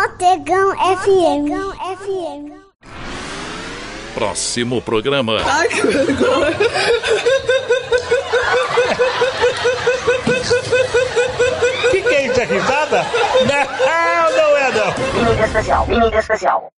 Motegão FM. Próximo programa. Ai, que vergonha. Que é isso? É risada? Não é não. Mídia especial.